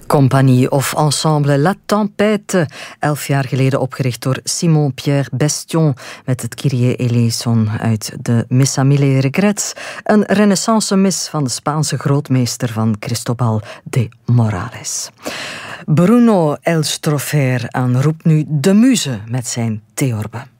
Compagnie of Ensemble La Tempête, 11 jaar geleden opgericht door Simon-Pierre Bestion met het Kyrie eleison uit de Missa Mille Regrets, een renaissance-mis van de Spaanse grootmeester van Cristobal de Morales. Bruno Elstrofer aanroept nu de muze met zijn Theorbe.